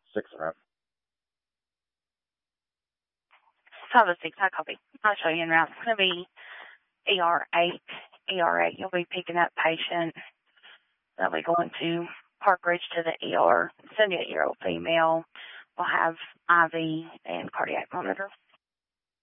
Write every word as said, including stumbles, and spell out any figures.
six of them. Five of six, I copy. I'll show you in route. It's going to be E R eight. E R eight, you'll be picking up patient. They'll be going to Park Ridge to the E R. seventy-eight-year-old female will have I V and cardiac monitor.